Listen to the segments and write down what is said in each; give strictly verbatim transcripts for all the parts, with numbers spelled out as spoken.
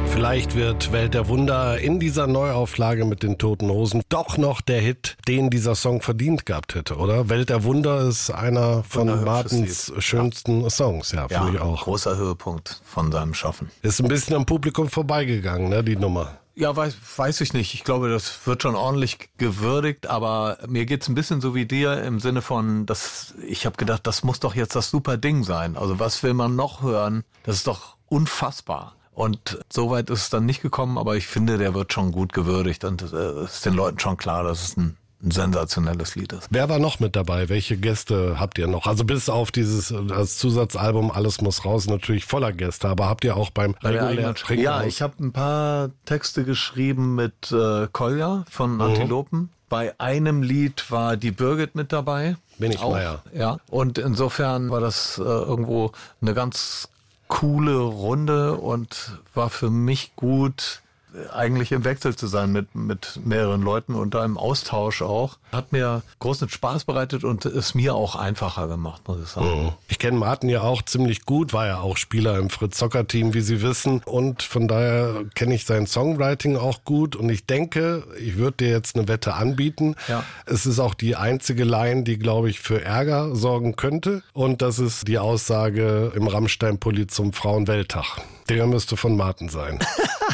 Vielleicht wird Welt der Wunder in dieser Neuauflage mit den Toten Hosen doch noch der Hit, den dieser Song verdient gehabt hätte, oder? Welt der Wunder ist einer von Martins schönsten ja. Songs, ja, finde ja, ich auch. Großer Höhepunkt von seinem Schaffen. Ist ein bisschen am Publikum vorbeigegangen, ne, die Nummer. Ja, weiß, weiß ich nicht. Ich glaube, das wird schon ordentlich gewürdigt, aber mir geht's ein bisschen so wie dir im Sinne von, dass ich habe gedacht, das muss doch jetzt das super Ding sein. Also was will man noch hören? Das ist doch unfassbar. Und so weit ist es dann nicht gekommen, aber ich finde, der wird schon gut gewürdigt und es äh, ist den Leuten schon klar, dass es ein, ein sensationelles Lied ist. Wer war noch mit dabei? Welche Gäste habt ihr noch? Also bis auf dieses das Zusatzalbum Alles muss raus, natürlich voller Gäste, aber habt ihr auch beim regulären Trinken? Ja, ich habe ein paar Texte geschrieben mit äh, Kolja von mhm. Antilopen. Bei einem Lied war die Birgit mit dabei. Bin ich Meier. Ja, und insofern war das äh, irgendwo eine ganz coole Runde und war für mich gut, eigentlich im Wechsel zu sein mit, mit mehreren Leuten und da im Austausch auch. Hat mir großen Spaß bereitet und ist mir auch einfacher gemacht, muss ich sagen. Mhm. Ich kenne Martin ja auch ziemlich gut, war ja auch Spieler im Fritz-Zocker-Team, wie Sie wissen. Und von daher kenne ich sein Songwriting auch gut. Und ich denke, ich würde dir jetzt eine Wette anbieten. Ja. Es ist auch die einzige Line, die, glaube ich, für Ärger sorgen könnte. Und das ist die Aussage im Rammstein-Pulli zum Frauenwelttag. Der müsste von Martin sein.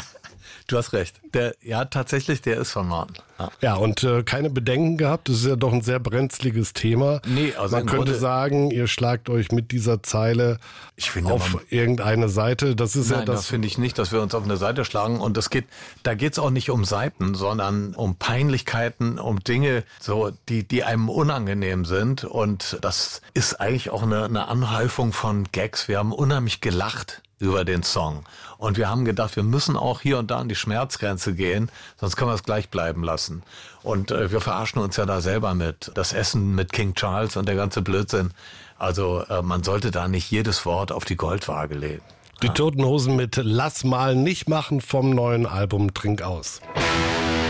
Du hast recht. Der, ja, tatsächlich, der ist von Martin. Ja, ja und äh, keine Bedenken gehabt. Das ist ja doch ein sehr brenzliges Thema. Nee, also man könnte Grunde sagen, ihr schlagt euch mit dieser Zeile ich finde, auf man, irgendeine Seite. Das ist nein, ja das. das finde ich nicht, dass wir uns auf eine Seite schlagen. Und das geht, da geht's auch nicht um Seiten, sondern um Peinlichkeiten, um Dinge, so die, die einem unangenehm sind. Und das ist eigentlich auch eine, eine Anhäufung von Gags. Wir haben unheimlich gelacht über den Song. Und wir haben gedacht, wir müssen auch hier und da an die Schmerzgrenze gehen, sonst können wir es gleich bleiben lassen. Und äh, wir verarschen uns ja da selber mit. Das Essen mit King Charles und der ganze Blödsinn. Also äh, man sollte da nicht jedes Wort auf die Goldwaage legen. Die Toten Hosen mit Lass mal nicht machen vom neuen Album Trink aus.